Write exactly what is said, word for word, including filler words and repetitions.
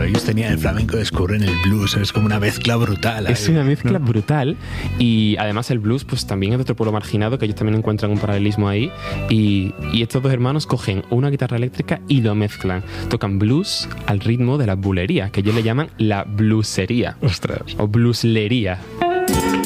ellos tenían el flamenco, descubren el blues, es como una mezcla brutal. Ahí, es una mezcla ¿no? brutal, y además el blues pues también es de otro pueblo marginado, que ellos también encuentran un paralelismo ahí, y, y estos dos hermanos cogen una guitarra eléctrica y lo mezclan. Tocan blues al ritmo de la bulería, que ellos le llaman la bluesería. Ostras. O blueslería.